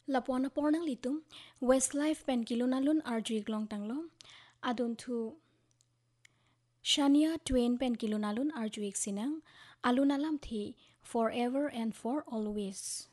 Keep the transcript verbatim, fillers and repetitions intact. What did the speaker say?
Lapuana pornang litum, Westlife pen kilunalun arjuik long tanglo, adun tu Shania Twain pen kilunalun arjuik sinang, alunalam thi forever and for always.